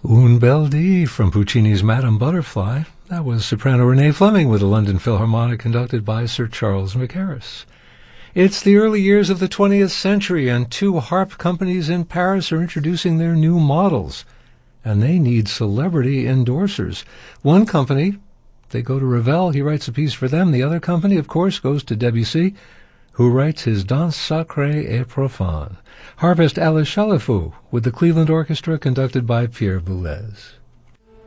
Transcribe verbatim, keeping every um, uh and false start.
Un bel dì from Puccini's Madame Butterfly. That was soprano Renee Fleming with the London Philharmonic conducted by Sir Charles Mackerras. It's the early years of the twentieth century, and two harp companies in Paris are introducing their new models, and they need celebrity endorsers. One company, they go to Ravel, he writes a piece for them. The other company, of course, goes to Debussy, who writes his Danse Sacrée et Profane. Harpist Alice Chalifou with the Cleveland Orchestra conducted by Pierre Boulez.